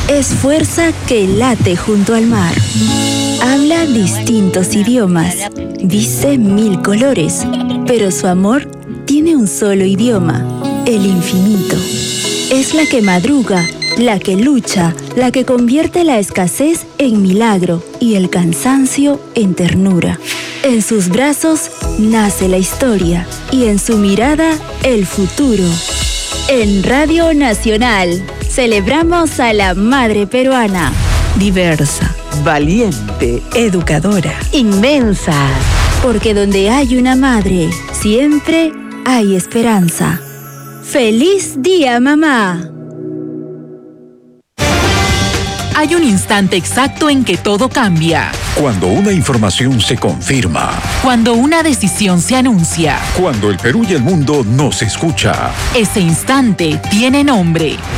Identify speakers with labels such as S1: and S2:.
S1: Es fuerza que late junto al mar. Habla distintos idiomas, dice 1000 colores, pero su amor tiene un solo idioma, el infinito. Es la que madruga, la que lucha, la que convierte la escasez en milagro y el cansancio en ternura. En sus brazos nace la historia y en su mirada el futuro. En Radio Nacional celebramos a la madre peruana.
S2: Diversa, valiente, educadora, inmensa.
S1: Porque donde hay una madre, siempre hay esperanza. ¡Feliz día, mamá!
S3: Hay un instante exacto en que todo cambia.
S4: Cuando una información se confirma.
S3: Cuando una decisión se anuncia.
S4: Cuando el Perú y el mundo nos escucha.
S3: Ese instante tiene nombre.